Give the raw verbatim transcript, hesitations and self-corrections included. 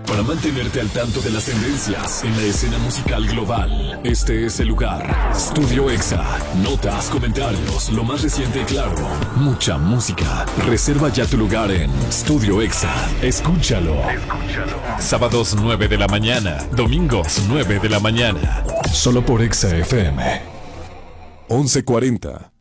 Para mantenerte al tanto de las tendencias en la escena musical global, este es el lugar. Estudio Exa. Notas, comentarios, lo más reciente y claro. Mucha música. Reserva ya tu lugar en Estudio Exa. Escúchalo. Escúchalo. Sábados nueve de la mañana. Domingos nueve de la mañana. Solo por Exa F M. once cuarenta.